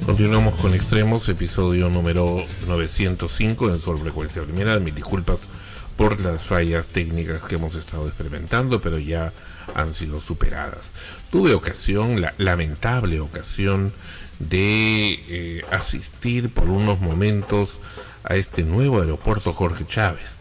Continuamos con Extremos, episodio número 905 en Sol Frecuencia Primera. Mis disculpas por las fallas técnicas que hemos estado experimentando, pero ya han sido superadas. Tuve ocasión, la lamentable ocasión, de asistir por unos momentos a este nuevo aeropuerto Jorge Chávez.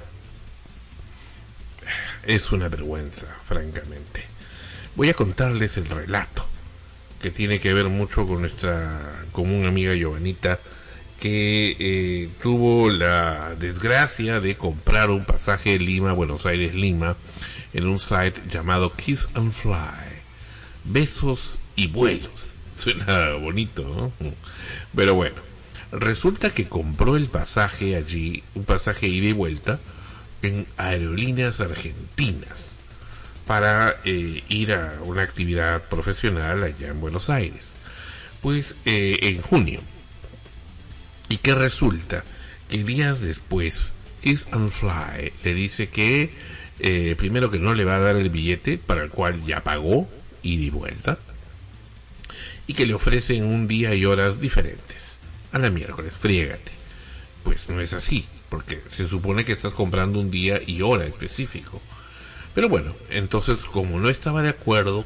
Es una vergüenza, francamente. Voy a contarles el relato, que tiene que ver mucho con nuestra común amiga Giovanita, que tuvo la desgracia de comprar un pasaje Lima-Buenos Aires-Lima en un site llamado Kiss and Fly. Besos y vuelos. Suena bonito, ¿no? Pero bueno, resulta que compró el pasaje allí, un pasaje ida y vuelta, en Aerolíneas Argentinas, para ir a una actividad profesional allá en Buenos Aires, pues en junio. Y que resulta que días después Kiss and Fly le dice que primero que no le va a dar el billete, para el cual ya pagó ida y vuelta, y que le ofrecen un día y horas diferentes. A la miércoles, friégate. Pues no es así, porque se supone que estás comprando un día y hora específico. Pero bueno, entonces como no estaba de acuerdo,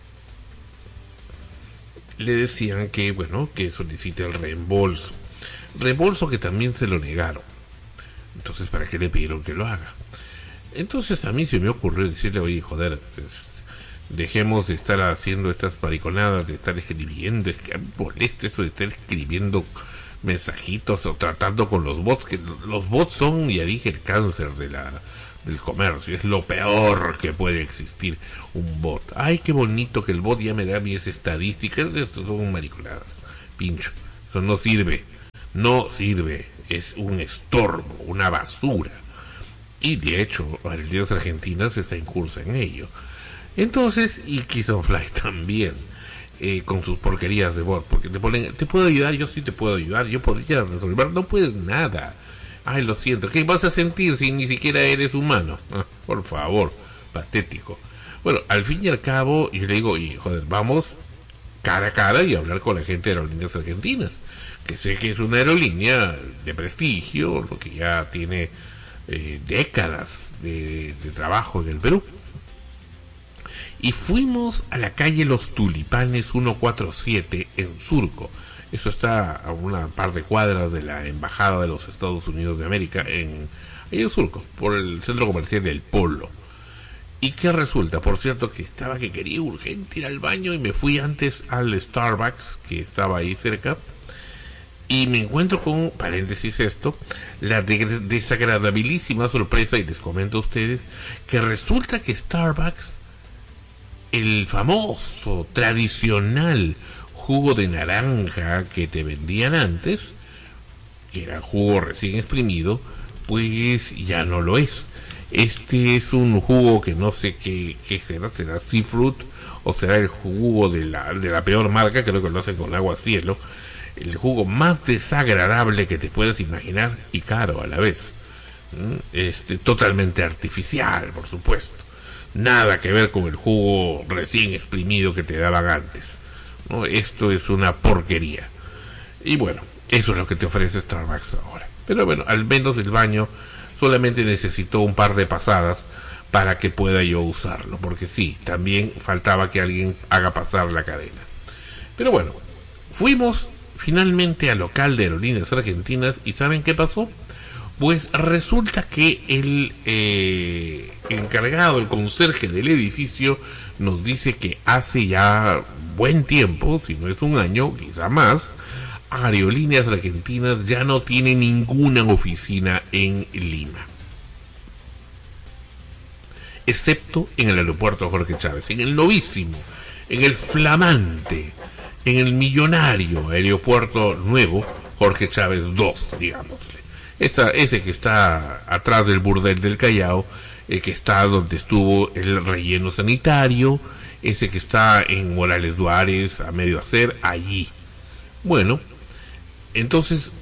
le decían que, bueno, que solicite el reembolso. Reembolso que también se lo negaron. Entonces, ¿para qué le pidieron que lo haga? Entonces a mí se me ocurrió decirle, oye, joder, pues, dejemos de estar haciendo estas mariconadas, de estar escribiendo, es que molesta eso de estar escribiendo mensajitos o tratando con los bots, que los bots son, ya dije, el cáncer del comercio, es lo peor que puede existir, un bot. Ay, qué bonito que el bot ya me da mis estadísticas. Estos son mariconadas, pincho, eso no sirve, es un estorbo, una basura. Y de hecho, Aerolíneas Argentinas está en curso en ello. Entonces, y Kiss and Fly también, con sus porquerías de bot, porque te ponen, ¿te puedo ayudar? Yo sí te puedo ayudar, yo podría resolver, no puedes nada. Ay, lo siento, ¿qué vas a sentir si ni siquiera eres humano? Ah, por favor, patético. Bueno, al fin y al cabo, yo le digo, y joder, vamos cara a cara y hablar con la gente de Aerolíneas Argentinas, que sé que es una aerolínea de prestigio, lo que ya tiene décadas de trabajo en el Perú. Y fuimos a la calle Los Tulipanes 147 en Surco. Eso está a una par de cuadras de la Embajada de los Estados Unidos de América, ahí en Surco, por el centro comercial del Polo. ¿Y qué resulta? Por cierto, que quería urgente ir al baño y me fui antes al Starbucks, que estaba ahí cerca, y me encuentro con, paréntesis esto, la desagradabilísima sorpresa, y les comento a ustedes, que resulta que Starbucks, el famoso, tradicional jugo de naranja que te vendían antes, que era jugo recién exprimido, pues ya no lo es. Este es un jugo que no sé qué será Seafruit, o será el jugo de la peor marca, creo que lo hacen con agua cielo, el jugo más desagradable que te puedes imaginar, y caro a la vez. Totalmente artificial, por supuesto. Nada que ver con el jugo recién exprimido que te daban antes, ¿no? Esto es una porquería. Y bueno, eso es lo que te ofrece Starbucks ahora. Pero bueno, al menos el baño solamente necesitó un par de pasadas para que pueda yo usarlo, porque sí, también faltaba que alguien haga pasar la cadena. Pero bueno, fuimos finalmente al local de Aerolíneas Argentinas, y ¿saben qué pasó? Pues resulta que el encargado, el conserje del edificio, nos dice que hace ya buen tiempo, si no es un año, quizá más, Aerolíneas Argentinas ya no tiene ninguna oficina en Lima, excepto en el aeropuerto Jorge Chávez, en el novísimo, en el flamante, en el millonario aeropuerto nuevo Jorge Chávez II, digámosle. Ese que está atrás del burdel del Callao, que está donde estuvo el relleno sanitario, ese que está en Morales Duárez, a medio hacer, allí. Bueno, entonces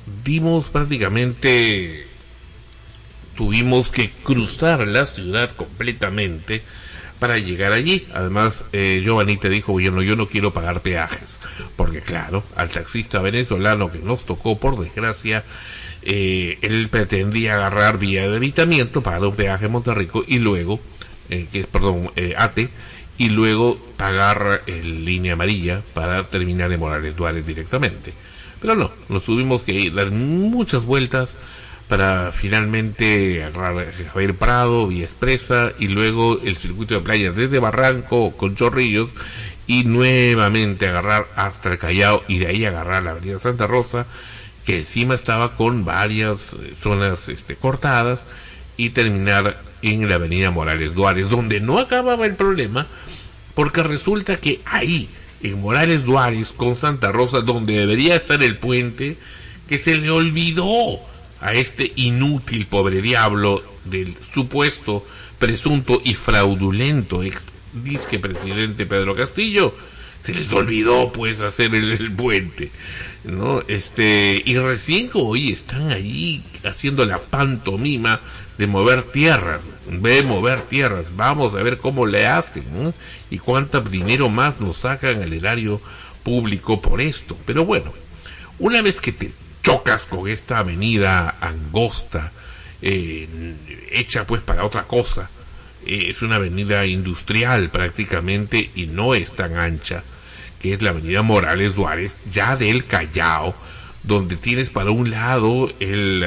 tuvimos que cruzar la ciudad completamente para llegar allí. Además, Giovanni te dijo, yo no quiero pagar peajes, porque claro, al taxista venezolano que nos tocó, por desgracia, él pretendía agarrar vía de evitamiento, pagar un peaje en Monterrico y luego, ATE, y luego pagar línea amarilla para terminar en Morales Duárez directamente. Pero no, nos tuvimos que dar muchas vueltas para finalmente agarrar Javier Prado, Vía Expresa, y luego el circuito de playas desde Barranco con Chorrillos, y nuevamente agarrar hasta el Callao, y de ahí agarrar la avenida Santa Rosa, que encima estaba con varias zonas cortadas, y terminar en la avenida Morales Duárez, donde no acababa el problema, porque resulta que ahí, en Morales Duárez con Santa Rosa, donde debería estar el puente, que se le olvidó a este inútil pobre diablo del supuesto, presunto y fraudulento ex disque presidente Pedro Castillo, se les olvidó pues hacer el puente, ¿no? Y recién hoy están allí haciendo la pantomima de mover tierras, vamos a ver cómo le hacen, ¿no? Y cuánto dinero más nos sacan al erario público por esto. Pero bueno, una vez que te chocas con esta avenida angosta, hecha pues para otra cosa, es una avenida industrial prácticamente y no es tan ancha, que es la avenida Morales Duárez, ya del Callao, donde tienes para un lado el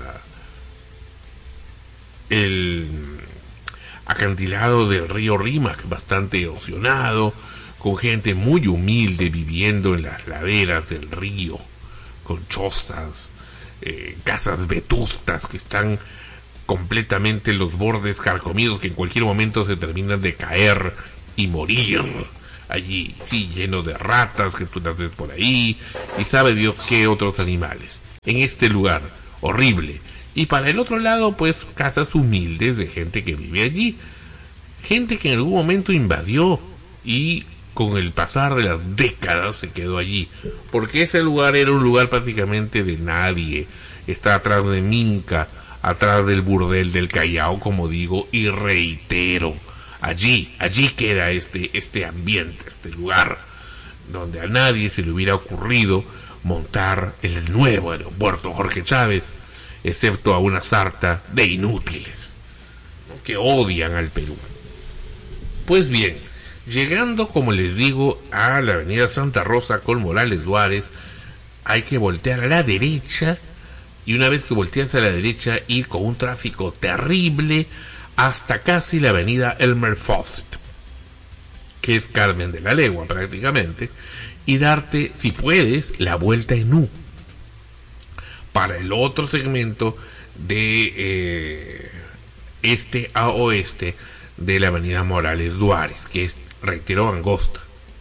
acantilado del río Rímac, bastante erosionado, con gente muy humilde viviendo en las laderas del río, con chozas, casas vetustas que están completamente en los bordes carcomidos, que en cualquier momento se terminan de caer y morir. Allí, sí, lleno de ratas que tú las ves por ahí, y sabe Dios qué otros animales. En este lugar horrible. Y para el otro lado, pues, casas humildes de gente que vive allí. Gente que en algún momento invadió y con el pasar de las décadas se quedó allí. Porque ese lugar era un lugar prácticamente de nadie. Está atrás de Minca, atrás del burdel del Callao, como digo, y reitero. Allí queda este ambiente, este lugar, donde a nadie se le hubiera ocurrido montar el nuevo aeropuerto Jorge Chávez, excepto a una sarta de inútiles, ¿no?, que odian al Perú. Pues bien, llegando, como les digo, a la avenida Santa Rosa con Morales Duárez, hay que voltear a la derecha, y una vez que volteas a la derecha, ir con un tráfico terrible hasta casi la avenida Elmer Fawcett, que es Carmen de la Legua prácticamente, y darte, si puedes, la vuelta en U para el otro segmento de este a oeste de la avenida Morales Duárez, que es, reitero, angosta.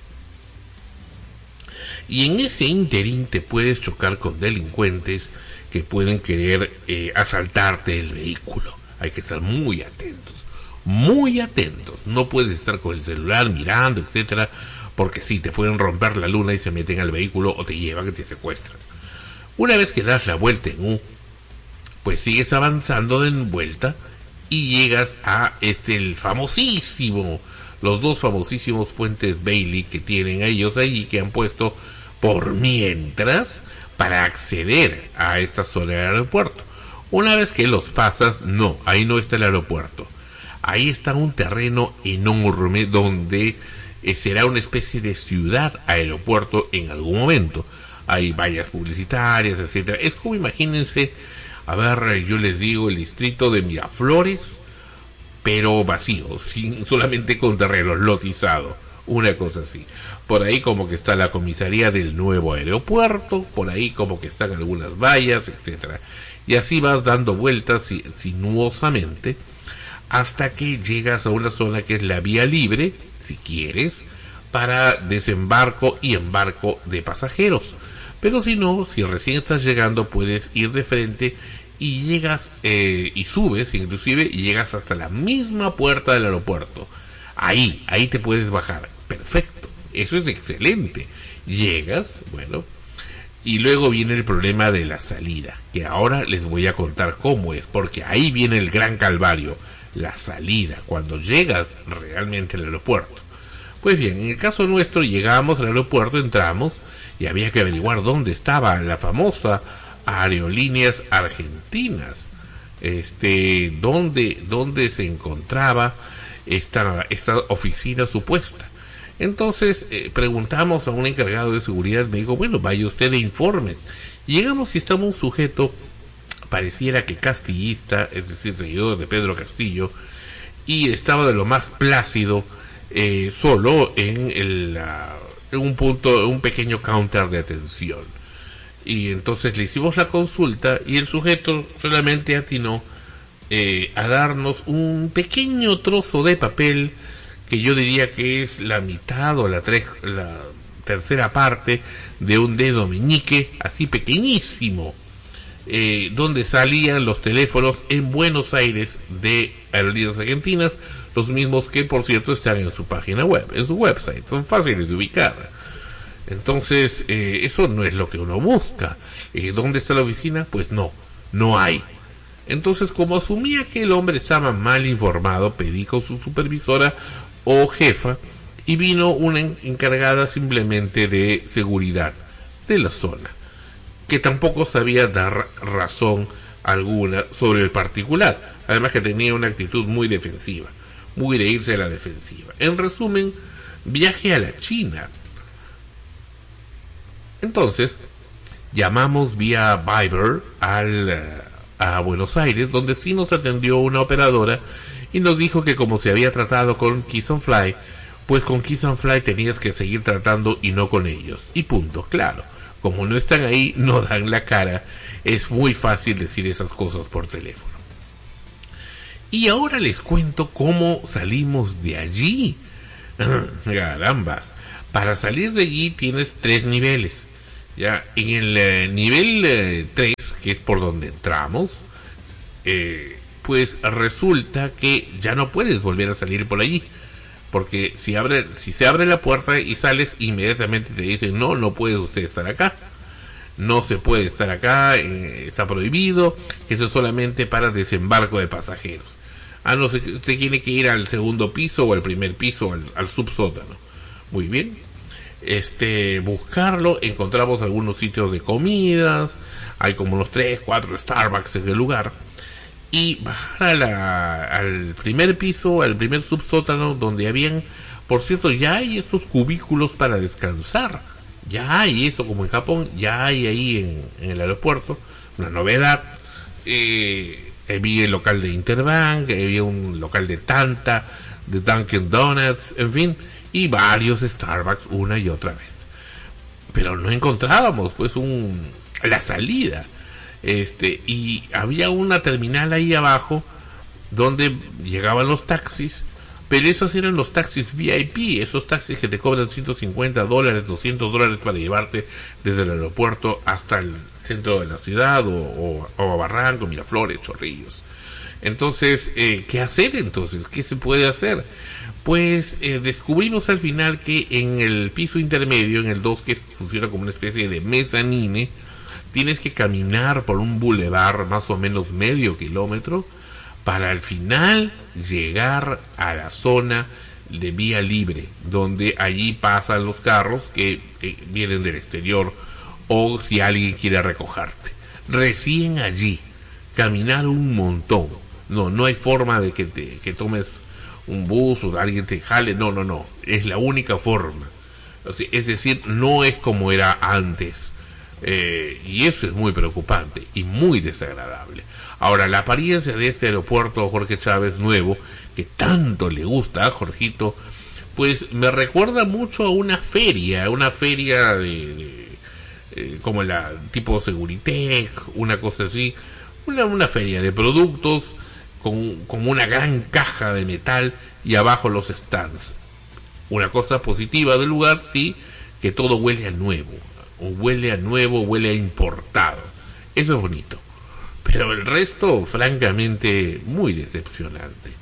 Y en ese interín te puedes chocar con delincuentes que pueden querer asaltarte el vehículo. Hay que estar muy atentos, no puedes estar con el celular mirando, etcétera, porque sí, te pueden romper la luna y se meten al vehículo o te llevan y te secuestran. Una vez que das la vuelta en U, pues sigues avanzando de vuelta y llegas a los dos famosísimos puentes Bailey que tienen ellos allí, que han puesto por mientras para acceder a esta zona del aeropuerto. Una vez que los pasas, no, ahí no está el aeropuerto. Ahí está un terreno enorme donde será una especie de ciudad aeropuerto en algún momento. Hay vallas publicitarias, etcétera. Es como, imagínense, a ver, yo les digo, el distrito de Miraflores, pero vacío, solamente con terrenos, lotizado, una cosa así. Por ahí como que está la comisaría del nuevo aeropuerto, por ahí como que están algunas vallas, etcétera. Y así vas dando vueltas sinuosamente hasta que llegas a una zona que es la vía libre, si quieres, para desembarco y embarco de pasajeros. Pero si no, si recién estás llegando, puedes ir de frente y llegas y subes inclusive y llegas hasta la misma puerta del aeropuerto. Ahí te puedes bajar. Perfecto, eso es excelente. Llegas, bueno, y luego viene el problema de la salida, que ahora les voy a contar cómo es, porque ahí viene el gran calvario. la salida, cuando llegas realmente al aeropuerto. Pues bien, en el caso nuestro llegamos al aeropuerto, entramos y había que averiguar dónde estaba la famosa Aerolíneas Argentinas, dónde se encontraba esta oficina supuesta. Entonces preguntamos a un encargado de seguridad, me dijo, bueno, vaya usted de informes. Llegamos y estaba un sujeto, pareciera que castillista, es decir, seguidor de Pedro Castillo, y estaba de lo más plácido, solo en un punto, un pequeño counter de atención. Y entonces le hicimos la consulta y el sujeto solamente atinó a darnos un pequeño trozo de papel que yo diría que es la mitad o la tercera parte de un dedo meñique, así pequeñísimo, donde salían los teléfonos en Buenos Aires de Aerolíneas Argentinas, los mismos que por cierto están en su página web, en su website, son fáciles de ubicar. Entonces eso no es lo que uno busca. ¿Dónde está la oficina? Pues no hay. Entonces, como asumía que el hombre estaba mal informado, pedí con su supervisora o jefa y vino una encargada simplemente de seguridad de la zona, que tampoco sabía dar razón alguna sobre el particular, además que tenía una actitud muy defensiva, muy de irse a la defensiva. En resumen, viaje a la China. Entonces, llamamos vía Viber a Buenos Aires, donde sí nos atendió una operadora y nos dijo que como se había tratado con Kiss and Fly, pues con Kiss and Fly tenías que seguir tratando y no con ellos. Y punto, claro. Como no están ahí, no dan la cara. Es muy fácil decir esas cosas por teléfono. Y ahora les cuento cómo salimos de allí. Carambas. Para salir de allí tienes 3 niveles. Ya, en el nivel 3, que es por donde entramos, pues resulta que ya no puedes volver a salir por allí. Porque si se abre la puerta y sales, inmediatamente te dicen, no puede usted estar acá. No se puede estar acá, está prohibido, eso es solamente para desembarco de pasajeros. No se tiene que ir al segundo piso o al primer piso, al subsótano. Muy bien. Buscarlo, encontramos algunos sitios de comidas, hay como unos 3, 4 Starbucks en el lugar. Y bajar al primer piso, al primer subsótano, donde habían, por cierto, ya hay esos cubículos para descansar. Ya hay eso, como en Japón, ya hay ahí en el aeropuerto. Una novedad. Había el local de Interbank, había un local de Tanta, de Dunkin' Donuts, en fin, y varios Starbucks una y otra vez. Pero no encontrábamos, pues, la salida. Y había una terminal ahí abajo donde llegaban los taxis, pero esos eran los taxis VIP, esos taxis que te cobran $150, $200 para llevarte desde el aeropuerto hasta el centro de la ciudad o a Barranco, Miraflores, Chorrillos. Entonces, ¿qué hacer entonces? ¿Qué se puede hacer? Pues descubrimos al final que en el piso intermedio, en el 2, que funciona como una especie de mezanine, tienes que caminar por un bulevar más o menos medio kilómetro para al final llegar a la zona de vía libre, donde allí pasan los carros que vienen del exterior o si alguien quiere recogerte. Recién allí, caminar un montón. No hay forma de que tomes un bus o alguien te jale. No. Es la única forma. O sea, es decir, no es como era antes. Y eso es muy preocupante y muy desagradable. Ahora, la apariencia de este aeropuerto Jorge Chávez nuevo, que tanto le gusta a Jorgito, pues me recuerda mucho a una feria de como la tipo Seguritech, una cosa así, una feria de productos con una gran caja de metal y abajo los stands. Una cosa positiva del lugar, sí, que todo huele a nuevo, huele a importado. Eso es bonito. Pero el resto, francamente, muy decepcionante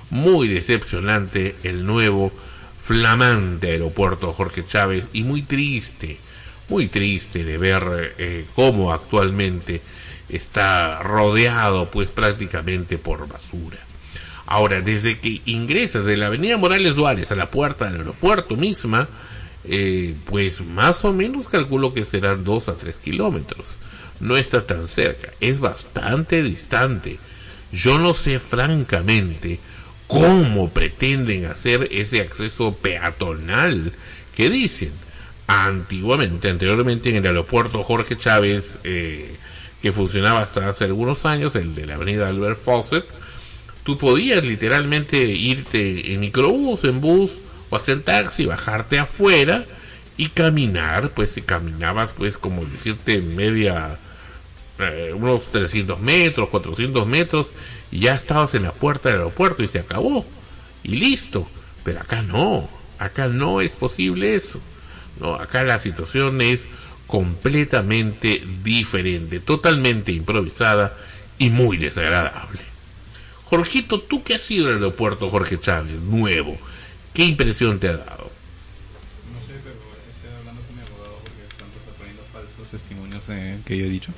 el nuevo flamante aeropuerto Jorge Chávez, y muy triste de ver cómo actualmente está rodeado pues prácticamente por basura. Ahora, desde que ingresas de la avenida Morales Duárez a la puerta del aeropuerto misma, pues más o menos calculo que serán 2 a 3 kilómetros. No está tan cerca, es bastante distante. Yo no sé francamente cómo pretenden hacer ese acceso peatonal que dicen. Anteriormente en el aeropuerto Jorge Chávez, que funcionaba hasta hace algunos años, el de la avenida Albert Fawcett, tú podías literalmente irte en microbús, en bus o hasta en taxi, bajarte afuera y caminar, pues si caminabas pues como decirte media, unos 300 metros, 400 metros, y ya estabas en la puerta del aeropuerto y se acabó, y listo. Pero acá no es posible eso. No, acá la situación es completamente diferente, totalmente improvisada y muy desagradable. Jorgito, tú que has ido al aeropuerto Jorge Chávez, nuevo, ¿qué impresión te ha dado? No sé, pero estoy hablando con mi abogado porque tanto está poniendo falsos testimonios que yo he dicho.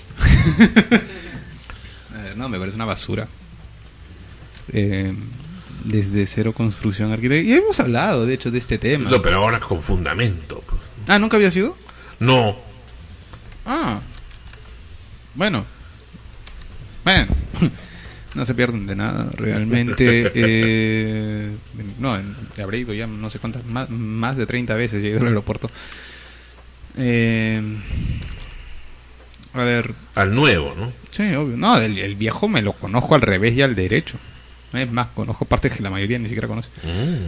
No, me parece una basura. Desde cero construcción arquitectónica. Y hemos hablado, de hecho, de este tema. No, pero ahora con fundamento. Pues. Ah, ¿nunca había sido? No. Ah. Bueno. No se pierden de nada, realmente. No, habré ido ya no sé cuántas, más de 30 veces he ido al aeropuerto. A ver. Al nuevo, ¿no? Sí, obvio. No, el viejo me lo conozco al revés y al derecho. Es más, conozco partes que la mayoría ni siquiera conoce.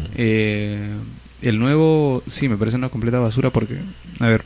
El nuevo, sí, me parece una completa basura porque, a ver,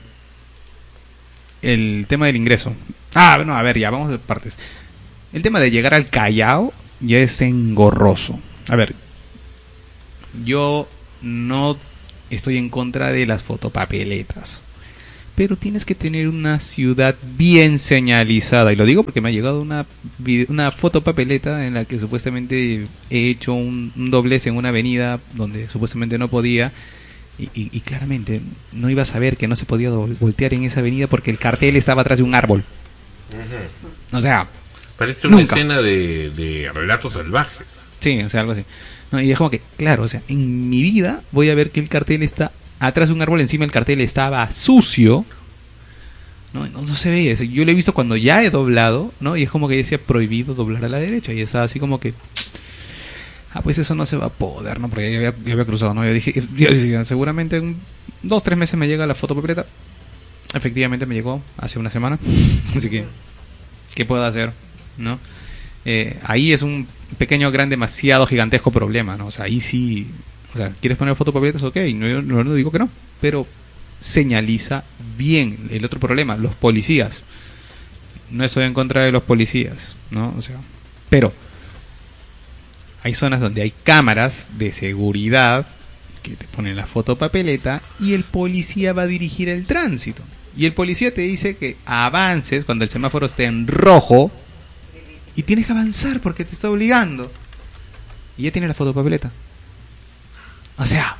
el tema del ingreso. No, a ver, ya, vamos de partes. El tema de llegar al Callao ya es engorroso. A ver, yo no estoy en contra de las fotopapeletas, pero tienes que tener una ciudad bien señalizada. Y lo digo porque me ha llegado una fotopapeleta en la que supuestamente he hecho un doblez en una avenida donde supuestamente no podía. Y claramente no iba a saber que no se podía voltear en esa avenida porque el cartel estaba atrás de un árbol. O sea, parece una escena de Relatos Salvajes. Sí, o sea, algo así. No, y es como que, claro, o sea, en mi vida voy a ver que el cartel está atrás de un árbol, encima el cartel estaba sucio. No se veía. Yo lo he visto cuando ya he doblado, ¿no? Y es como que decía prohibido doblar a la derecha. Y estaba así como que, pues eso no se va a poder, ¿no? Porque ya había cruzado, ¿no? Yo dije, seguramente en 2-3 meses me llega la fotopapeleta. Efectivamente me llegó hace una semana. Así que, ¿qué puedo hacer? ¿No? Ahí es un pequeño, gran, demasiado gigantesco problema, ¿no? O sea, ahí sí. O sea, ¿quieres poner fotopapeletas? Ok, no digo que no. Pero señaliza bien. El otro problema, los policías. No estoy en contra de los policías, ¿no? O sea, pero hay zonas donde hay cámaras de seguridad que te ponen la fotopapeleta y el policía va a dirigir el tránsito. Y el policía te dice que avances cuando el semáforo esté en rojo y tienes que avanzar porque te está obligando. Y ya tiene la fotopapeleta. O sea,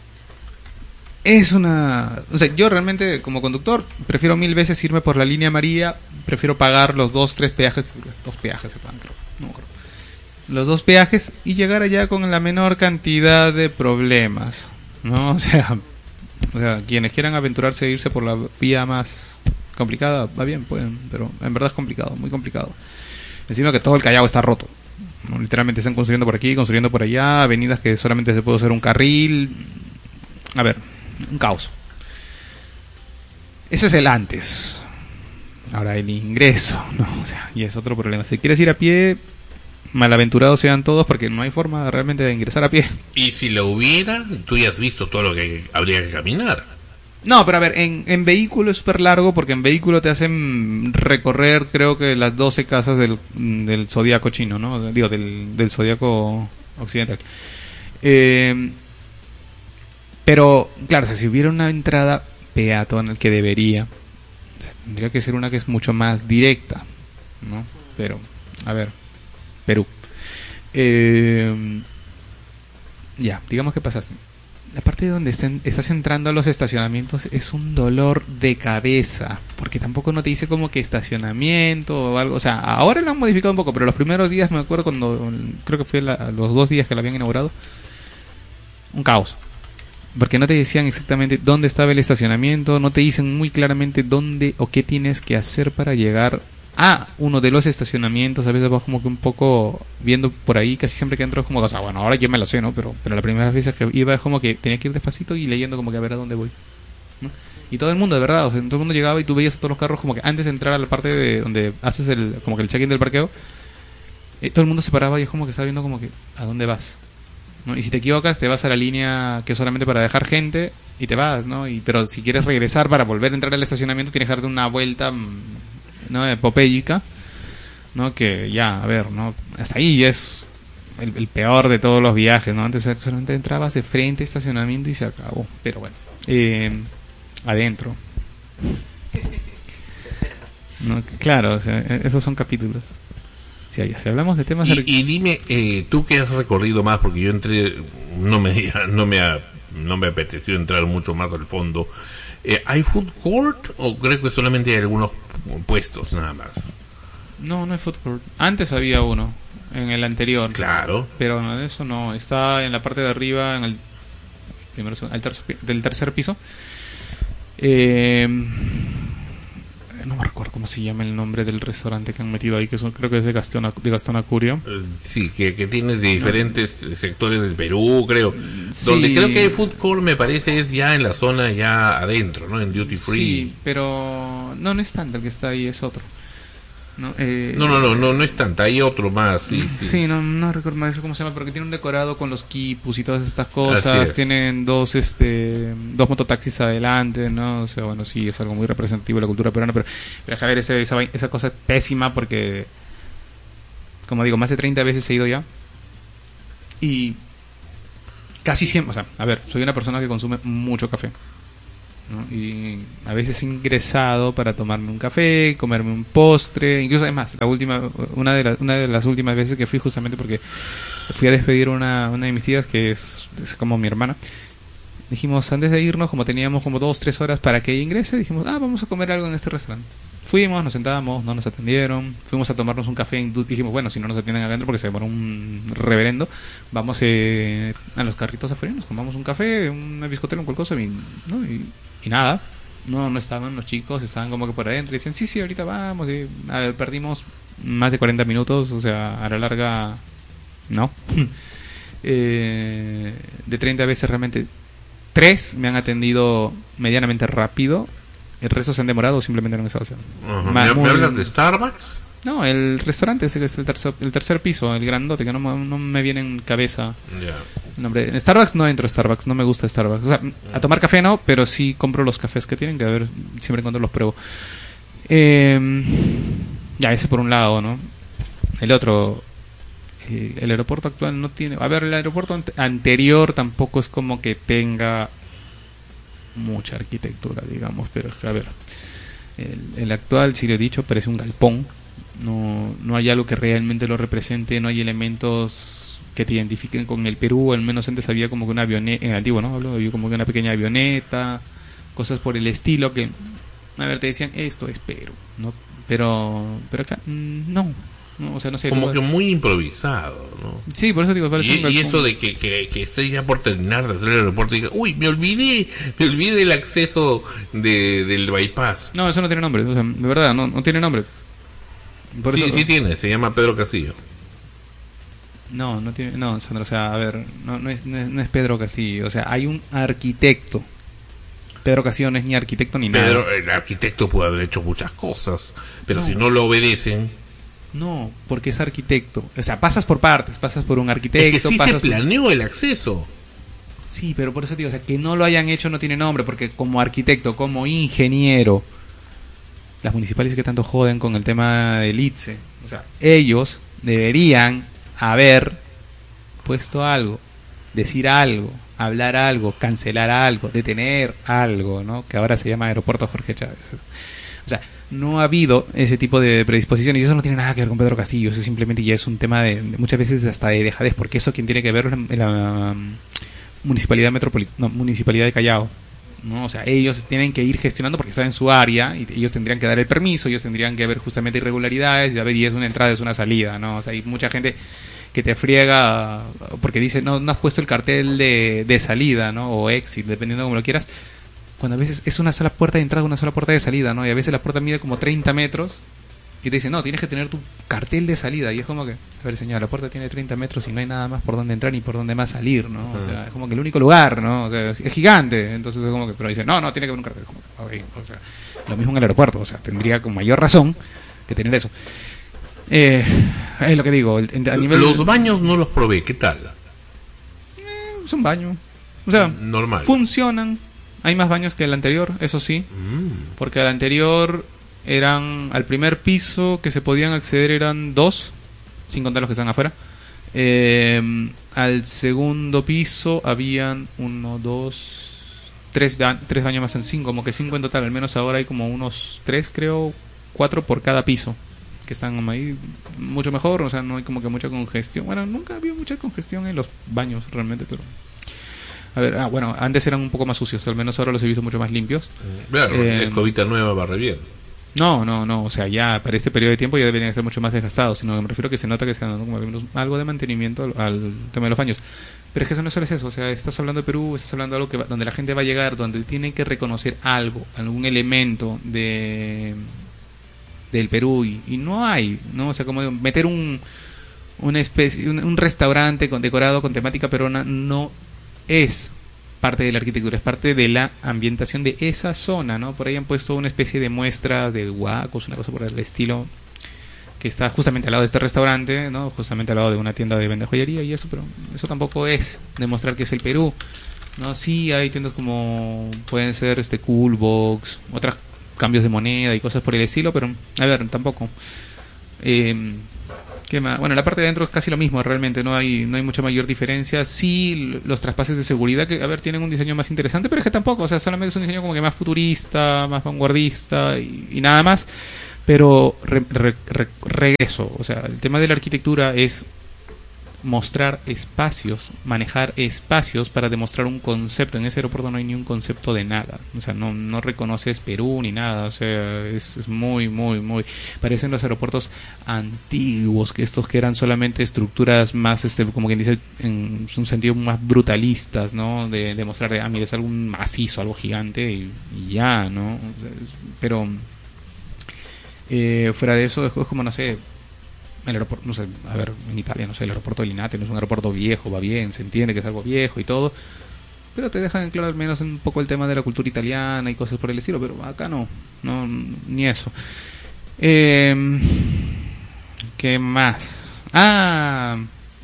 es una... O sea, yo realmente como conductor prefiero 1000 veces irme por la línea amarilla. Prefiero pagar los 2-3 peajes. 2 peajes se pagan, creo. No me acuerdo. Los 2 peajes y llegar allá con la menor cantidad de problemas, ¿no? O sea, quienes quieran aventurarse a irse por la vía más complicada, va bien, pueden, pero en verdad es complicado, muy complicado. Encima que todo el Callao está roto, ¿no? Literalmente están construyendo por aquí, construyendo por allá, avenidas que solamente se puede usar un carril. A ver, un caos. Ese es el antes. Ahora el ingreso, ¿no? O sea, y es otro problema. Si quieres ir a pie, malaventurados sean todos porque no hay forma realmente de ingresar a pie. Y si lo hubiera, tú ya has visto todo lo que habría que caminar. No, pero a ver, en vehículo es súper largo porque en vehículo te hacen recorrer creo que las 12 casas del zodiaco chino, ¿no? Digo, del zodiaco occidental. Pero, claro, o sea, si hubiera una entrada peatonal que debería, o sea, tendría que ser una que es mucho más directa, ¿no? Pero, a ver, Perú. Ya, digamos que pasaste. la parte donde estás entrando a los estacionamientos es un dolor de cabeza, porque tampoco no te dice como que estacionamiento o algo, o sea, ahora lo han modificado un poco, pero los primeros días me acuerdo cuando, creo que fue los 2 días que lo habían inaugurado, un caos, porque no te decían exactamente dónde estaba el estacionamiento, no te dicen muy claramente dónde o qué tienes que hacer para llegar a uno de los estacionamientos. A veces vas como que un poco viendo por ahí, casi siempre que entro es como, o sea, bueno, ahora yo me lo sé, ¿no? Pero la primera vez que iba es como que tenía que ir despacito y leyendo como que a ver a dónde voy, ¿no? Y todo el mundo, de verdad, o sea, todo el mundo llegaba y tú veías a todos los carros como que antes de entrar a la parte de donde haces como que el check-in del parqueo, todo el mundo se paraba y es como que estaba viendo como que a dónde vas, ¿no? Y si te equivocas te vas a la línea que es solamente para dejar gente y te vas, ¿no? Pero si quieres regresar para volver a entrar al estacionamiento tienes que darte una vuelta, ¿no? Epopélica, ¿no? Que ya, a ver, ¿no? Hasta ahí es el peor de todos los viajes, ¿no? Antes solamente entrabas de frente, estacionamiento y se acabó. Pero bueno, adentro. ¿No? Claro, o sea, esos son capítulos. Si hablamos de temas... Y dime, tú que has recorrido más, porque yo entré, no me apeteció entrar mucho más al fondo. ¿Hay food court o creo que solamente hay algunos puestos nada más? No hay food court. Antes había uno, en el anterior. Claro. Pero no, eso no. Está en la parte de arriba, en el del tercer piso. No me recuerdo cómo se llama el nombre del restaurante que han metido ahí, que creo que es de Gastón Acurio. Sí, que tiene de diferentes sectores del Perú, creo. Sí. Donde creo que hay food court, me parece, es ya en la zona ya adentro, ¿no? En duty free. Sí, pero no es tanto el que está ahí, es otro. No es tanta, hay otro más. Sí. No recuerdo más cómo se llama, pero que tiene un decorado con los quipus y todas estas cosas. Tienen dos mototaxis adelante, ¿no? O sea, bueno, sí, es algo muy representativo de la cultura peruana, pero a ver, esa cosa es pésima porque, como digo, más de 30 veces he ido ya y casi siempre, o sea, a ver, soy una persona que consume mucho café, ¿no? Y a veces he ingresado para tomarme un café, comerme un postre, incluso además una de las últimas veces que fui, justamente porque fui a despedir una de mis tías que es como mi hermana. Dijimos, antes de irnos, como teníamos como 2-3 horas para que ingrese, dijimos, vamos a comer algo en este restaurante. Fuimos, nos sentamos, no nos atendieron, fuimos a tomarnos un café, dijimos, bueno, si no nos atienden adentro porque se demoró un reverendo, vamos a los carritos afuera, nos tomamos un café, una biscotera, cualquier cosa, y nada, no estaban los chicos, estaban como que por adentro, y decían, sí, ahorita vamos, y perdimos más de 40 minutos, o sea, a la larga, no. De 30 veces realmente 3 me han atendido medianamente rápido. El resto se han demorado o simplemente no han estado haciendo. ¿Me hablas de Starbucks? No, el restaurante es el tercer piso, el grandote, que no me viene en cabeza el nombre. En Starbucks no entro, no me gusta Starbucks. O sea, a tomar café no, pero sí compro los cafés que tienen, que a ver, siempre cuando los pruebo. Ya, ese por un lado, ¿no? El otro... el aeropuerto actual no tiene... A ver, el aeropuerto anterior tampoco es como que tenga mucha arquitectura, digamos, pero es que, a ver, el actual, si lo he dicho, parece un galpón. No hay algo que realmente lo represente, no hay elementos que te identifiquen con el Perú. Al menos antes había como que una avioneta, en antiguo, ¿no? Había como que una pequeña avioneta, cosas por el estilo que, a ver, te decían, esto es Perú, ¿no? Pero acá, no, o sea, no sé. Como que muy improvisado, ¿no? Sí, por eso digo, parece un galpón. Y eso de que estoy ya por terminar de hacer el aeropuerto y diga, uy, me olvidé el acceso del bypass. No, eso no tiene nombre, o sea, de verdad, no tiene nombre. Por sí, eso, sí tiene, se llama Pedro Castillo. No tiene, Sandro, o sea, a ver, no es Pedro Castillo, o sea, hay un arquitecto. Pedro Castillo no es ni arquitecto ni nada. El arquitecto puede haber hecho muchas cosas, pero si no lo obedecen... No, porque es arquitecto. O sea, pasas por partes, pasas por un arquitecto. Es que sí se planeó el acceso. Sí, pero por eso digo, o sea, que no lo hayan hecho no tiene nombre, porque como arquitecto, como ingeniero, las municipales que tanto joden con el tema del ITSE, o sea, ellos deberían haber puesto algo, decir algo, hablar algo, cancelar algo, detener algo, ¿no? Que ahora se llama Aeropuerto Jorge Chávez. O sea, no ha habido ese tipo de predisposición y eso no tiene nada que ver con Pedro Castillo. Eso simplemente ya es un tema de muchas veces hasta de dejadez, porque eso quien tiene que ver Municipalidad de Callao, ¿no? O sea, ellos tienen que ir gestionando porque están en su área y ellos tendrían que dar el permiso, ellos tendrían que ver justamente irregularidades, ya ver, y es una entrada, es una salida, ¿no? O sea, hay mucha gente que te friega porque dice, no has puesto el cartel de salida, ¿no? O exit, dependiendo de cómo lo quieras, cuando a veces es una sola puerta de entrada, una sola puerta de salida, ¿no? Y a veces la puerta mide como 30 metros y te dicen, no, tienes que tener tu cartel de salida. Y es como que, a ver, señor, la puerta tiene 30 metros y no hay nada más por donde entrar ni por donde más salir, ¿no? O sea, es como que el único lugar, ¿no? O sea, es gigante. Entonces es como que, pero dicen, no, tiene que haber un cartel. Como que, okay, o sea, lo mismo en el aeropuerto, o sea, tendría con mayor razón que tener eso. Es lo que digo, a nivel... Los baños no los probé, ¿qué tal? Es un baño. O sea, normal. Funcionan. Hay más baños que el anterior, eso sí. Porque el anterior al primer piso que se podían acceder eran 2, sin contar los que están afuera. Al segundo piso habían 1, 2, 3 baños más en 5, como que 5 en total. Al menos ahora hay como unos 3, creo, 4 por cada piso, que están ahí mucho mejor. O sea, no hay como que mucha congestión. Bueno, nunca había mucha congestión en los baños realmente, pero... A ver, bueno, antes eran un poco más sucios, al menos ahora los he visto mucho más limpios. Claro, escobita nueva barre bien. No, o sea, ya para este periodo de tiempo ya deberían estar mucho más desgastados, sino que me refiero a que se nota que se dando como algo de mantenimiento al tema de los baños. Pero es que eso no solo es eso, o sea, estás hablando de Perú, estás hablando de algo donde la gente va a llegar, donde tiene que reconocer algún elemento del Perú y no hay, ¿no? O sea, como meter una especie, un restaurante decorado con temática peruana no es parte de la arquitectura, es parte de la ambientación de esa zona, ¿no? Por ahí han puesto una especie de muestra de guacos, una cosa por el estilo, que está justamente al lado de este restaurante, ¿no? Justamente al lado de una tienda de venta joyería y eso, pero eso tampoco es demostrar que es el Perú, ¿no? Sí hay tiendas como pueden ser Coolbox, otros cambios de moneda y cosas por el estilo, pero a ver, tampoco. ¿Qué más? Bueno, la parte de adentro es casi lo mismo, realmente no hay mucha mayor diferencia. Sí, los traspases de seguridad, que a ver, tienen un diseño más interesante, pero es que tampoco, o sea, solamente es un diseño como que más futurista, más vanguardista y nada más. Pero regreso, o sea, el tema de la arquitectura es mostrar espacios, manejar espacios para demostrar un concepto. En ese aeropuerto no hay ni un concepto de nada, o sea, no reconoces Perú ni nada, o sea, es muy parecen los aeropuertos antiguos, que eran solamente estructuras más, como quien dice, en un sentido más brutalistas, ¿no? De demostrar, mira, es algo macizo, algo gigante y ya, ¿no? O sea, pero fuera de eso es como, no sé, el aeropuerto, no sé, a ver, en Italia, no sé, el aeropuerto de Linate no es un aeropuerto viejo, va bien, se entiende que es algo viejo y todo, pero te dejan claro al menos un poco el tema de la cultura italiana y cosas por el estilo, pero acá no ni eso. ¿Qué más? La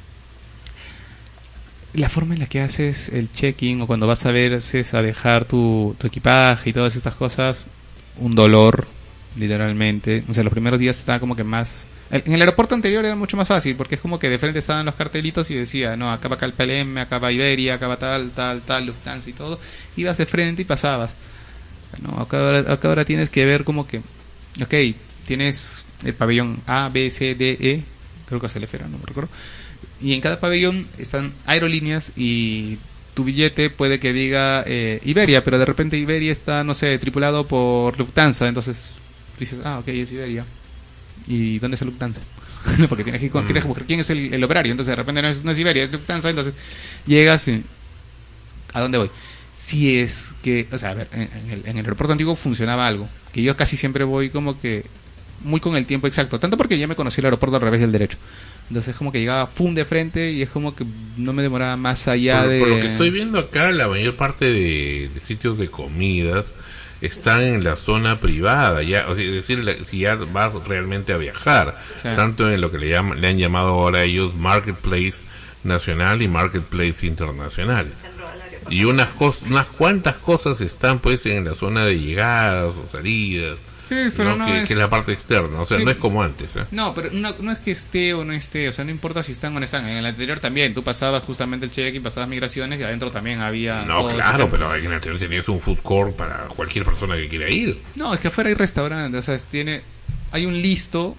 forma en la que haces el check-in o cuando vas a dejar tu equipaje y todas estas cosas, un dolor, literalmente. O sea, los primeros días estaba como que más... En el aeropuerto anterior era mucho más fácil, porque es como que de frente estaban los cartelitos y decía, no, acá va KLM, acá va Iberia, acá va tal, Lufthansa y todo. Ibas de frente y pasabas. No, acá ahora tienes que ver como que, ok, tienes el pabellón A, B, C, D, E, creo que hasta el F era, no me recuerdo. Y en cada pabellón están aerolíneas y tu billete puede que diga Iberia, pero de repente Iberia está, no sé, tripulado por Lufthansa, entonces dices, ok, es Iberia. ¿Y dónde es el Lufthansa? Porque tienes que buscar quién es el operario. Entonces de repente no es Iberia, es Lufthansa. Entonces llegas y... ¿a dónde voy? Si es que... O sea, a ver, en el aeropuerto antiguo funcionaba algo, que yo casi siempre voy como que muy con el tiempo exacto, tanto porque ya me conocí el aeropuerto al revés del derecho. Entonces es como que llegaba de frente y es como que no me demoraba más allá por lo que estoy viendo acá, la mayor parte de sitios de comidas están en la zona privada, ya, o sea, es decir, si ya vas realmente a viajar, sí. Tanto en lo que le han llamado ahora ellos Marketplace Nacional y Marketplace Internacional. Y unas cuantas cosas están pues en la zona de llegadas o salidas. Sí, pero ¿no? Que es la parte externa, o sea, sí. No es como antes, ¿eh? No, pero no es que esté o no esté, o sea, no importa si están o no están. En el anterior también, tú pasabas justamente el check-in, pasabas migraciones y adentro también había... No, claro, pero en el anterior tenías un food court para cualquier persona que quiera ir. No, es que afuera hay restaurantes, o sea, hay un listo,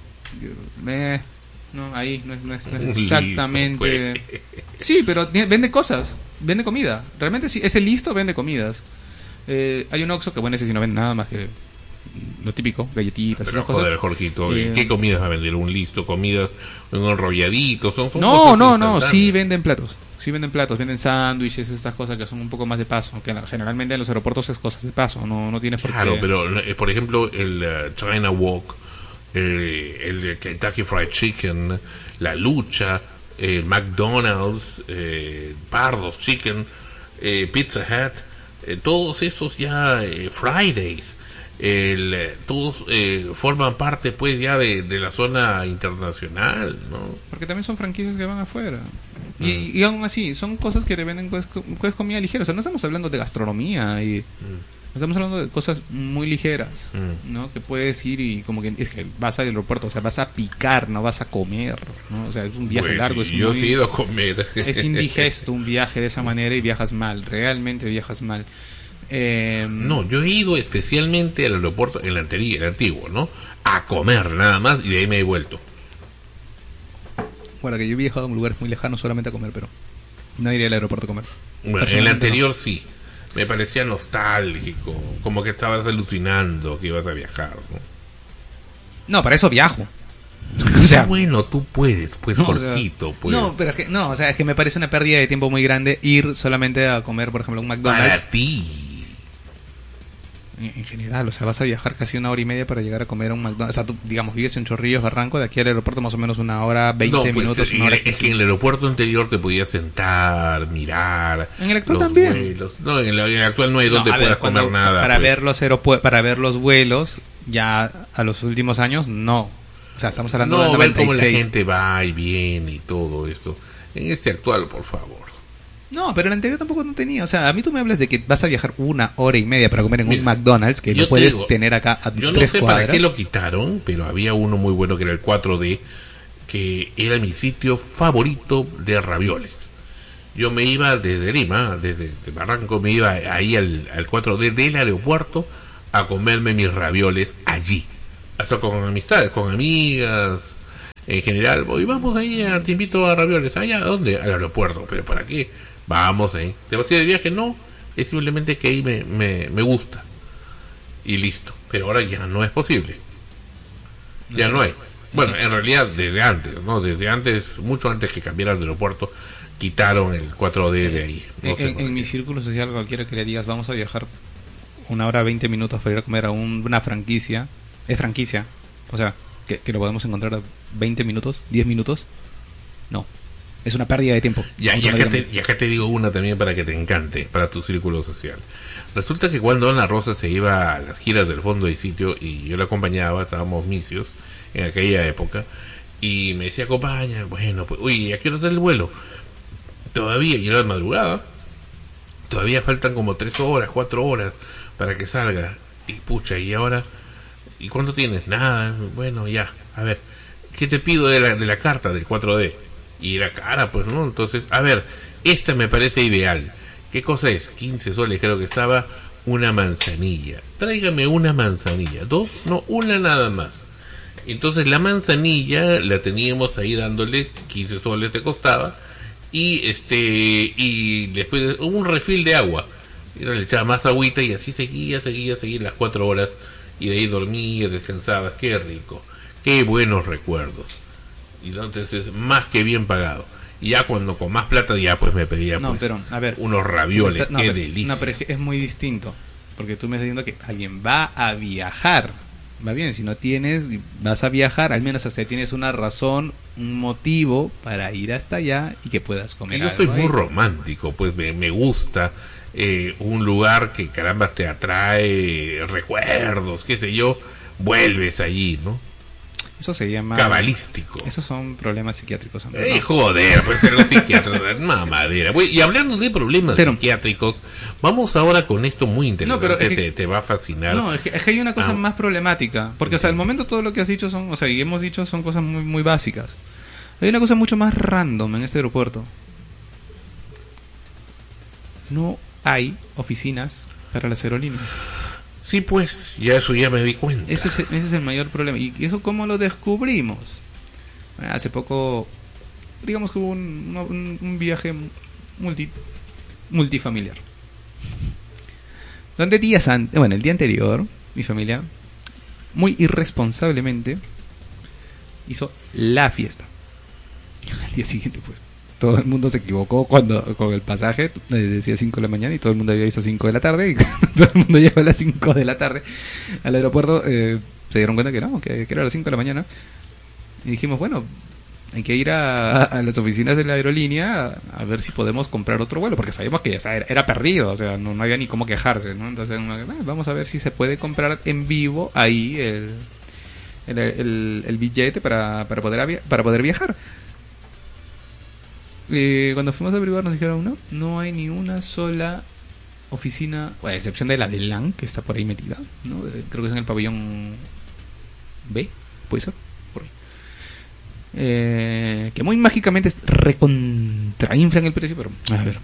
no, ahí no es exactamente... Listo, pues. Sí, pero vende cosas. vende comida. Realmente sí, ese listo vende comidas. Hay un Oxxo que, bueno, ese sí no vende nada más que lo típico, galletitas, Pero esas cosas. joder, Jorgito, ¿qué comidas va a vender? ¿Un listo? ¿Comidas? ¿Un enrolladito? Son No, cosas no, instantáneas. sí venden platos. Sí venden platos, venden sándwiches, estas cosas que son un poco más de paso. Que generalmente en los aeropuertos es cosas de paso, no tienes por Claro, qué. pero por ejemplo el China Walk, el de Kentucky Fried Chicken, la lucha, el McDonald's, Pardos Chicken, Pizza Hut, todos esos ya Fridays, todos forman parte pues ya de la zona internacional, ¿no? Porque también son franquicias que van afuera. Y aún así, son cosas que te venden pues comida ligera. O sea, no estamos hablando de gastronomía y estamos hablando de cosas muy ligeras, ¿no? Que puedes ir y como que es que vas al aeropuerto, o sea, vas a picar, no vas a comer, ¿no? O sea, es un viaje Pues, largo. sí, yo sí he ido a comer. Es indigesto un viaje de esa manera y viajas mal, realmente viajas mal. No, yo he ido especialmente al aeropuerto, el antiguo, ¿no? A comer nada más y de ahí me he vuelto. Bueno, que yo he viajado a lugares muy lejanos solamente a comer, pero no iré al aeropuerto a comer. Bueno, en el Personalmente anterior sí. Me parecía nostálgico, como que estabas alucinando que ibas a viajar, ¿no? No, para eso viajo. O sea, Bueno, tú puedes, pues, no, o sea, Jorgito, pues. no, pero es que, no, o sea, es que me parece una pérdida de tiempo muy grande ir solamente a comer, por ejemplo, un McDonald's. Para ti. En general, o sea, vas a viajar casi 1 hora y media para llegar a comer a un McDonald's. O sea, tú, digamos, vives en Chorrillos, Barranco, de aquí al aeropuerto más o menos 1 hora, 20 No, pues, minutos, 1 hora. es que en el aeropuerto anterior te podías sentar, mirar. En el actual los también. vuelos. No, en el actual no hay donde No, a ver, puedas comer nada. Para pues. ver para ver los vuelos, ya a los últimos años, no. O sea, estamos hablando No, del ver cómo 96. la gente va y viene y todo esto. En este actual, por favor. No, pero el anterior tampoco no tenía. O sea, a mí tú me hablas de que vas a viajar 1 hora y media para comer en Mira, un McDonald's que yo lo puedes te digo, tener acá a Yo no 3 sé cuadras. para qué lo quitaron, pero había uno muy bueno que era el 4D, que era mi sitio favorito de ravioles. Yo me iba desde Lima, desde Barranco, me iba ahí al 4D del aeropuerto a comerme mis ravioles allí. Hasta con amistades, con amigas, en general. Voy, vamos ahí, te invito a ravioles. ¿Allá? ¿A dónde? Al aeropuerto. ¿Pero para qué? Vamos ahí. ¿Te vas a ir de viaje? No. Es simplemente que ahí me gusta. Y listo. Pero ahora ya no es posible. Ya no hay. Bueno, en realidad desde antes, ¿no? Desde antes, mucho antes que cambiaran de aeropuerto, quitaron el 4D de ahí. No sé por En qué. mi círculo social, cualquiera que le digas, vamos a viajar 1 hora 20 minutos para ir a comer a una franquicia, es franquicia. O sea, que lo podemos encontrar a 20 minutos, 10 minutos. No. Es una pérdida de tiempo. Y acá te digo una también para que te encante, para tu círculo social. Resulta que cuando Ana Rosa se iba a las giras del fondo y sitio y yo la acompañaba, estábamos misios en aquella época, y me decía, acompaña, bueno, pues, uy, ¿a qué hora sale el vuelo? Todavía, y era de madrugada, todavía faltan como 3 horas, 4 horas para que salga. Y pucha, y ahora, ¿y cuánto tienes? Nada, bueno, ya, a ver, ¿qué te pido de la carta del 4D? Y era cara, pues, ¿no? Entonces, a ver, esta me parece ideal. ¿Qué cosa es? 15 soles creo que estaba, una manzanilla. Tráigame una manzanilla. 2, no, una nada más. Entonces la manzanilla la teníamos ahí dándole 15 soles te costaba. Y después un refil de agua. Y le echaba más agüita y así seguía las 4 horas. Y de ahí dormía, descansaba. Qué rico. Qué buenos recuerdos. Y entonces es más que bien pagado. Y ya cuando con más plata ya pues me pedía No, pues pero, a ver, unos ravioles. no, Qué pero, delicia. no, pero es muy distinto. Porque tú me estás diciendo que alguien va a viajar. Va bien, si no tienes, vas a viajar, al menos hasta tienes una razón, un motivo para ir hasta allá y que puedas comer Y yo algo soy muy ahí. romántico, pues me gusta un lugar que caramba te atrae recuerdos, qué sé yo, vuelves allí, ¿no? Eso se llama... Cabalístico. Esos son problemas psiquiátricos, ¿no? Joder, pues ser los psiquiatras, mamadera. Y hablando de problemas psiquiátricos, vamos ahora con esto muy interesante, No, pero es que, te va a fascinar. No, es que hay una cosa más problemática, porque hasta el momento todo lo que has dicho son, o sea, y hemos dicho son cosas muy, muy básicas. Hay una cosa mucho más random en este aeropuerto. No hay oficinas para las aerolíneas. Sí, pues, eso ya me di cuenta. Ese es el mayor problema. ¿Y eso cómo lo descubrimos? Hace poco, digamos que hubo un viaje multifamiliar. Durante días antes, bueno, el día anterior, mi familia, muy irresponsablemente, hizo la fiesta. Al día siguiente, pues, todo el mundo se equivocó con el pasaje, decía 5 de la mañana y todo el mundo había visto 5 de la tarde, y todo el mundo llegó a las 5 de la tarde al aeropuerto, se dieron cuenta que no, que era a las 5 de la mañana, y dijimos, bueno, hay que ir a las oficinas de la aerolínea a ver si podemos comprar otro vuelo, porque sabíamos que ya era perdido, o sea, no había ni cómo quejarse, ¿no? Entonces, vamos a ver si se puede comprar en vivo ahí el billete para poder viajar. Cuando fuimos a averiguar nos dijeron, no hay ni una sola oficina, a excepción de la de LAN, que está por ahí metida, ¿no? Creo que es en el pabellón B, puede ser, por ahí. Que muy mágicamente recontrainflan el precio, pero a ver,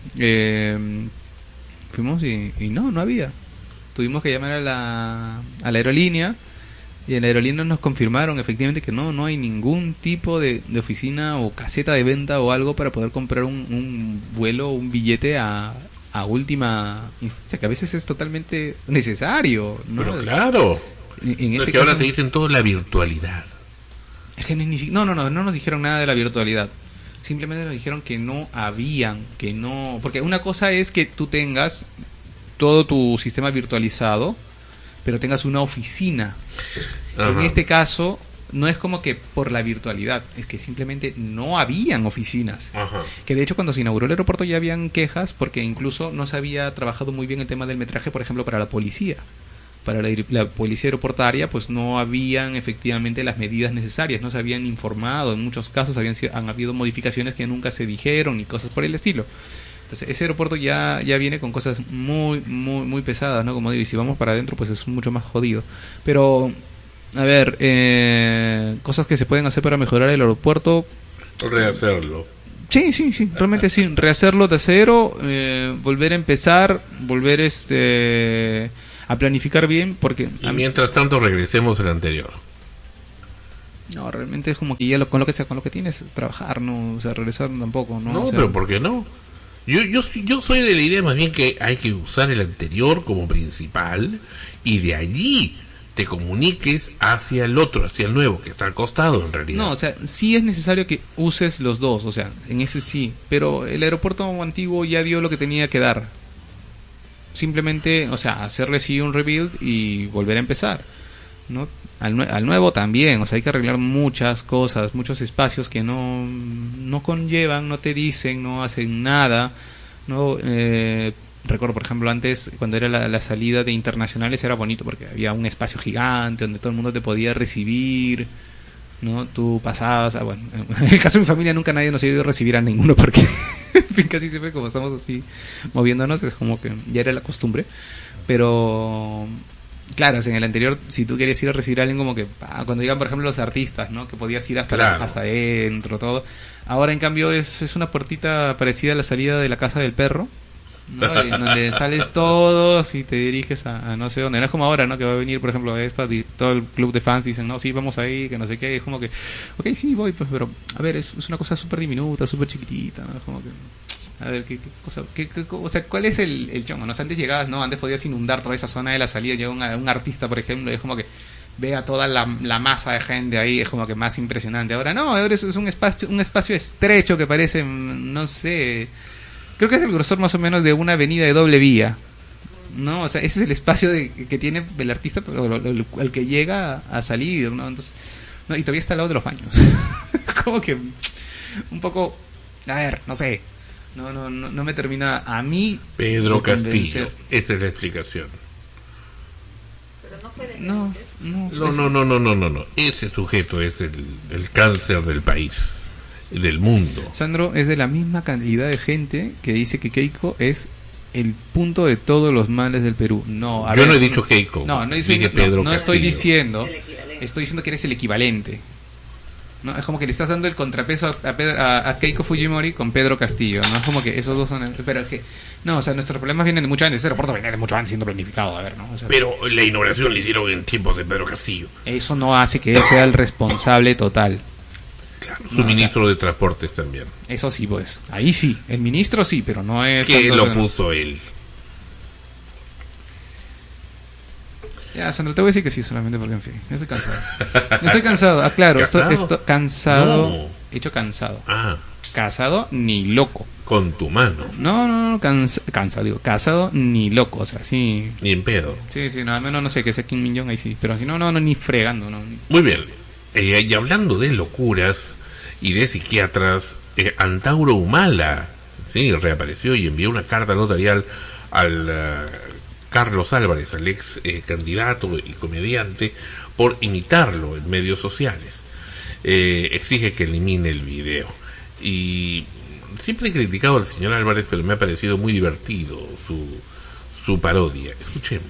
fuimos y no había. Tuvimos que llamar a la aerolínea, y en la aerolínea nos confirmaron efectivamente que no hay ningún tipo de oficina o caseta de venta o algo para poder comprar un vuelo o un billete a última instancia, que a veces es totalmente necesario, ¿no? Pero claro, en no este es que ahora caso, te dicen todo la virtualidad. es que no nos dijeron nada de la virtualidad. Simplemente nos dijeron que no habían, porque una cosa es que tú tengas todo tu sistema virtualizado, pero tengas una oficina. Ajá. En este caso, no es como que por la virtualidad, es que simplemente no habían oficinas. Ajá. Que de hecho cuando se inauguró el aeropuerto ya habían quejas, porque incluso no se había trabajado muy bien el tema del metraje, por ejemplo, para la policía. Para la policía aeroportuaria, pues no habían efectivamente las medidas necesarias, no se habían informado, en muchos casos han habido modificaciones que nunca se dijeron y cosas por el estilo. Entonces ese aeropuerto ya viene con cosas muy, muy, muy pesadas, ¿no? Como digo, y si vamos para adentro, pues es mucho más jodido. Pero, a ver, cosas que se pueden hacer para mejorar el aeropuerto. Rehacerlo. Sí, realmente sí, rehacerlo de cero, volver a empezar, volver a planificar bien, porque Y mientras tanto regresemos al anterior. no, realmente es como que ya con lo que tienes trabajar, no, o sea, regresar tampoco, no, No, o sea, pero ¿por qué no? Yo soy de la idea más bien que hay que usar el anterior como principal y de allí te comuniques hacia el otro, hacia el nuevo, que está al costado en realidad. no, o sea, sí es necesario que uses los dos, o sea, en ese sí, pero el aeropuerto antiguo ya dio lo que tenía que dar. Simplemente, o sea, hacerle sí un rebuild y volver a empezar, ¿no? Al nuevo también, o sea, hay que arreglar muchas cosas, muchos espacios que no conllevan, no te dicen, no hacen nada, ¿no? Recuerdo, por ejemplo, antes, cuando era la salida de internacionales, era bonito porque había un espacio gigante donde todo el mundo te podía recibir, ¿no? Tú pasabas, bueno, en el caso de mi familia nunca nadie nos ha ido a recibir a ninguno porque en fin, casi siempre como estamos así moviéndonos, es como que ya era la costumbre, pero claro, en el anterior, si tú querías ir a recibir a alguien, como que cuando llegan, por ejemplo, los artistas, ¿no? Que podías ir hasta Claro. hasta adentro, todo. Ahora, en cambio, es una puertita parecida a la salida de la casa del perro, ¿no? En donde sales todos y te diriges a no sé dónde. No es como ahora, ¿no? Que va a venir, por ejemplo, Espa y todo el club de fans dicen, no, sí, vamos ahí, que no sé qué. Es como que, ok, sí, voy, pues, pero, a ver, es una cosa súper diminuta, súper chiquitita, ¿no? Es como que, a ver, ¿qué cosa? O sea, ¿cuál es el chongo? ¿No? Antes llegabas, ¿no? Antes podías inundar toda esa zona de la salida. Llega un artista, por ejemplo, y es como que vea toda la masa de gente ahí, es como que más impresionante. Ahora no, ahora es un espacio estrecho que parece, no sé, creo que es el grosor más o menos de una avenida de doble vía, ¿no? O sea, ese es el espacio que tiene el artista, el que llega a salir, ¿no? Entonces, no, y todavía está al lado de los baños. Como que un poco, a ver, no sé. No me termina a mí Pedro de Castillo, convencer. esa es la explicación. Pero no fue de No. No. Ese sujeto es el cáncer del país, del mundo. Sandro es de la misma cantidad de gente que dice que Keiko es el punto de todos los males del Perú. No, a Yo ver, no he dicho Keiko. Dije Pedro no estoy Castillo. diciendo, el equivalente. estoy diciendo que eres el equivalente. No, es como que le estás dando el contrapeso a Keiko Fujimori con Pedro Castillo, ¿no? Es como que esos dos son pero que no, o sea, nuestros problemas vienen de mucho antes, ese aeropuerto viene de mucho antes siendo planificado, a ver, ¿no? O sea, Pero la inauguración la hicieron en tiempos de Pedro Castillo. eso no hace que él sea el responsable total. Claro, su ministro de Transportes también. Eso sí, pues. Ahí sí. El ministro sí, pero no es... Que lo puso él. Ya, Sandra, te voy a decir que sí solamente porque, en fin, yo estoy cansado. Estoy cansado. Ah, claro, ¿Casado? esto cansado. No. Hecho cansado. Ah, Casado ni loco. con tu mano. No, cansado, digo. Casado ni loco, o sea, sí. Ni en pedo. Sí, no, al menos no sé, que sea Kim Min-jong ahí sí. Pero si no, ni fregando, no. Muy bien. Y hablando de locuras y de psiquiatras, Antauro Humala, sí, reapareció y envió una carta notarial al Carlos Álvarez, al ex candidato y comediante, por imitarlo en medios sociales. Exige que elimine el video. Y siempre he criticado al señor Álvarez, pero me ha parecido muy divertido su parodia. Escuchemos.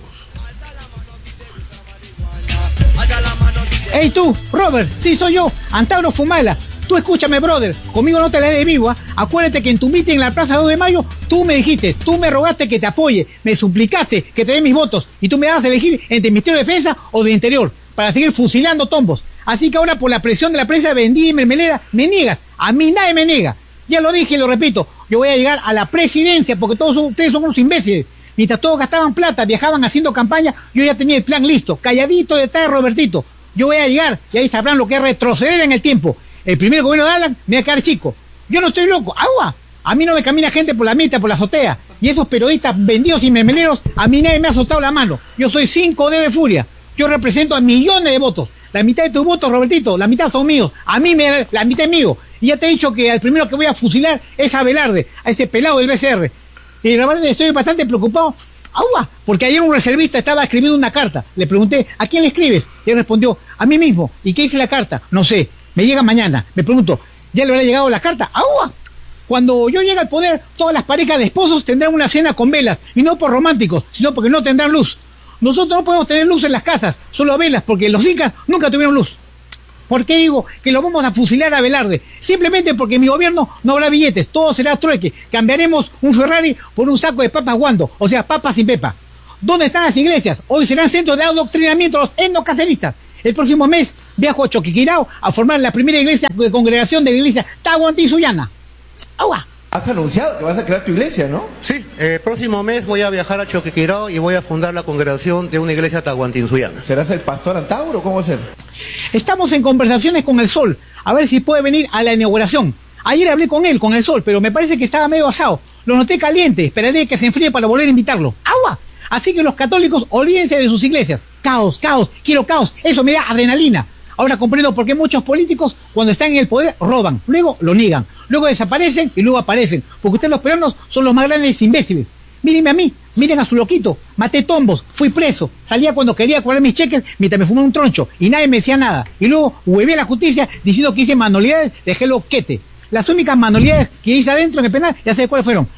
Hey tú, Robert, sí soy yo, Antauro Fumala. Tú escúchame, brother, conmigo no te la des de vivo, ¿eh? Acuérdate que en tu meeting en la Plaza 2 de Mayo, tú me dijiste, tú me rogaste que te apoye, me suplicaste que te dé mis votos, y tú me vas a elegir entre el Ministerio de Defensa o de Interior, para seguir fusilando tombos. Así que ahora por la presión de la prensa vendida y mermelera, me niegas, a mí nadie me niega. Ya lo dije y lo repito, yo voy a llegar a la presidencia porque todos ustedes son unos imbéciles. Mientras todos gastaban plata, viajaban haciendo campaña, yo ya tenía el plan listo, calladito detrás de Robertito. Yo voy a llegar y ahí sabrán lo que es retroceder en el tiempo. El primer gobierno de Alan me va a quedar chico. Yo no estoy loco, agua. A mí no me camina gente por la mitad, por la azotea. Y esos periodistas vendidos y mermeleros, a mí nadie me ha soltado la mano. Yo soy 5D de furia. Yo represento a millones de votos. La mitad de tus votos, Robertito, la mitad son míos. A mí la mitad es mío. Y ya te he dicho que al primero que voy a fusilar es a Velarde, a ese pelado del BCR. Y la verdad estoy bastante preocupado. ¡Agua! Porque ayer un reservista estaba escribiendo una carta. Le pregunté, ¿a quién le escribes? Y él respondió, a mí mismo. ¿Y qué dice la carta? No sé. Me llega mañana. Me pregunto, ¿ya le habrá llegado la carta? ¡Agua! Cuando yo llegue al poder, todas las parejas de esposos tendrán una cena con velas. Y no por románticos, sino porque no tendrán luz. Nosotros no podemos tener luz en las casas, solo velas, porque los incas nunca tuvieron luz. ¿Por qué digo que lo vamos a fusilar a Velarde? Simplemente porque en mi gobierno no habrá billetes, todo será trueque. Cambiaremos un Ferrari por un saco de papas guando, o sea, papas sin pepa. ¿Dónde están las iglesias? Hoy serán centros de adoctrinamiento a los etnocaceristas. El próximo mes viajo a Choquequirao a formar la primera iglesia de congregación de la iglesia Tahuantinsullana. ¡Agua! Has anunciado que vas a crear tu iglesia, ¿no? Sí, el próximo mes voy a viajar a Choquequirao y voy a fundar la congregación de una iglesia tahuantinsullana. ¿Serás el pastor Antauro? ¿Cómo va a ser? Estamos en conversaciones con el Sol, a ver si puede venir a la inauguración. Ayer hablé con él, con el Sol, pero me parece que estaba medio asado. Lo noté caliente, esperaré que se enfríe para volver a invitarlo. ¡Agua! Así que los católicos, olvídense de sus iglesias. Caos, quiero caos, eso me da adrenalina. Ahora comprendo por qué muchos políticos, cuando están en el poder, roban, luego lo niegan, luego desaparecen y luego aparecen, porque ustedes los peruanos son los más grandes imbéciles. Mírenme a mí, miren a su loquito, maté tombos, fui preso, salía cuando quería cobrar mis cheques mientras me fumé un troncho y nadie me decía nada. Y luego huevé a la justicia diciendo que hice manualidades de Hello Kitty. Las únicas manualidades que hice adentro en el penal, ya sé cuáles fueron.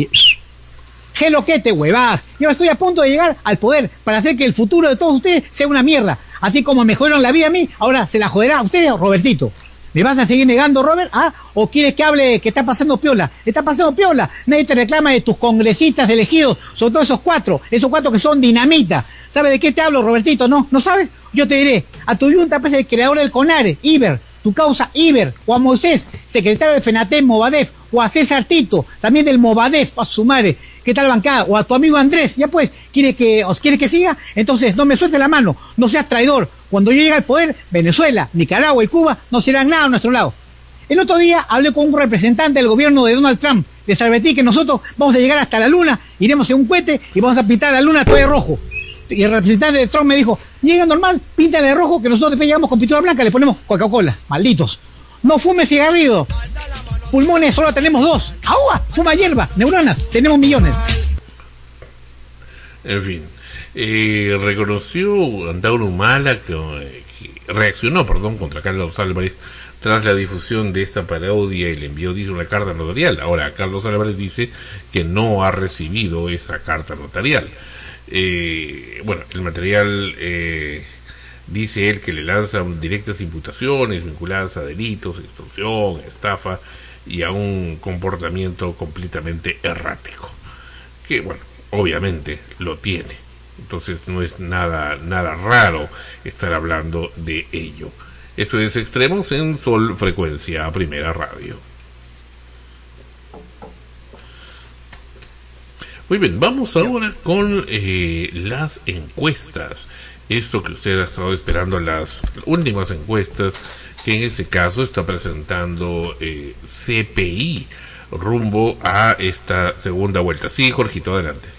Hello Kitty, huevadas. Yo estoy a punto de llegar al poder para hacer que el futuro de todos ustedes sea una mierda. Así como me jodaron la vida a mí, ahora se la joderá a ustedes, Robertito. ¿Me vas a seguir negando, Robert? ¿Ah? ¿O quieres que hable que está pasando piola? Está pasando piola. Nadie te reclama de tus congresistas elegidos, sobre todo esos cuatro que son dinamita. ¿Sabes de qué te hablo, Robertito? ¿No? ¿No sabes? Yo te diré. A tu yunta, pues, el creador del CONARE, Iber, tu causa Iber, o a Moisés, secretario del FENATEM, Movadef, o a César Tito, también del Movadef, a su madre, ¿qué tal bancada? O a tu amigo Andrés, ya pues, ¿quiere que siga? Entonces, no me suelte la mano, no seas traidor. Cuando yo llegue al poder, Venezuela, Nicaragua y Cuba no serán nada a nuestro lado. El otro día hablé con un representante del gobierno de Donald Trump, les advertí que nosotros vamos a llegar hasta la luna, iremos en un cohete y vamos a pintar la luna todo de rojo. Y el representante de Trump me dijo, llega normal, píntale de rojo, que nosotros después llegamos con pintura blanca, le ponemos Coca-Cola. Malditos. No fume cigarrillo. Pulmones solo tenemos 2. Agua, fuma hierba, neuronas, tenemos millones. En fin, reconoció Antauro Humala que reaccionó, contra Carlos Álvarez tras la difusión de esta parodia y le envió, dice, una carta notarial. Ahora, Carlos Álvarez dice que no ha recibido esa carta notarial. Bueno, el material dice él que le lanzan directas imputaciones vinculadas a delitos, extorsión, estafa y a un comportamiento completamente errático, que bueno, obviamente lo tiene. Entonces no es nada raro estar hablando de ello. Esto es Extremos en Sol Frecuencia Primera Radio. Muy bien, vamos ahora con las encuestas. Esto que usted ha estado esperando, las últimas encuestas que en este caso está presentando CPI rumbo a esta segunda vuelta. Sí, Jorgito, adelante.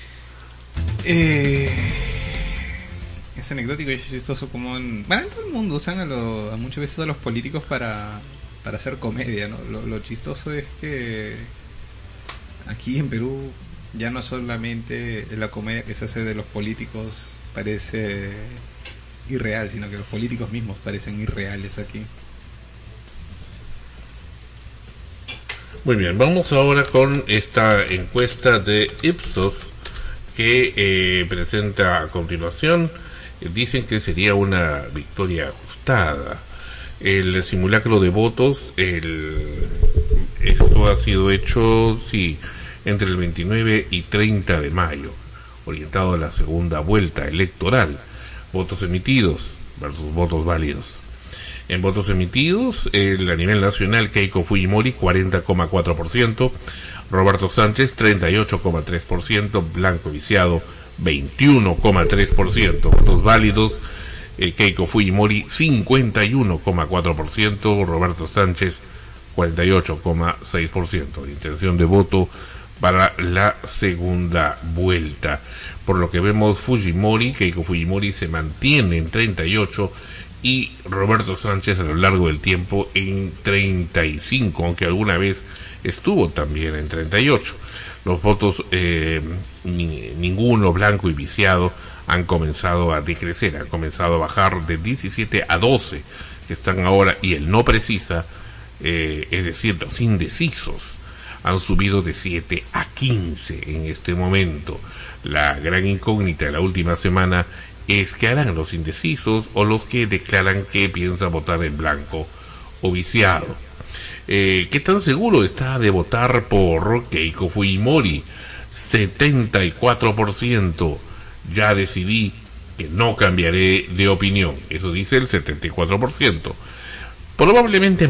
Es anecdótico y chistoso como en todo el mundo usan a muchas veces a los políticos para hacer comedia, ¿no? Lo chistoso es que aquí en Perú ya no solamente la comedia que se hace de los políticos parece irreal, sino que los políticos mismos parecen irreales aquí. Muy bien, vamos ahora con esta encuesta de Ipsos que presenta a continuación. Dicen que sería una victoria ajustada. El simulacro de votos, esto ha sido hecho, sí, entre el 29 y 30 de mayo, orientado a la segunda vuelta electoral. Votos emitidos versus votos válidos. En votos emitidos, a nivel nacional, Keiko Fujimori 40,4%, Roberto Sánchez 38,3%, Blanco Viciado 21,3%, votos válidos, Keiko Fujimori 51,4%, Roberto Sánchez 48,6%, intención de voto para la segunda vuelta. Por lo que vemos, Keiko Fujimori se mantiene en 38% y Roberto Sánchez a lo largo del tiempo en 35%, aunque alguna vez estuvo también en 38%. Los votos, ninguno, Blanco y Viciado, han comenzado a decrecer, han comenzado a bajar de 17 a 12, que están ahora, y el no precisa, es decir, los indecisos, han subido de 7 a 15 en este momento. La gran incógnita de la última semana es qué harán los indecisos o los que declaran que piensan votar en blanco o viciado. ¿Qué tan seguro está de votar por Keiko Fujimori? 74%. Ya decidí que no cambiaré de opinión. Eso dice el 74%. Probablemente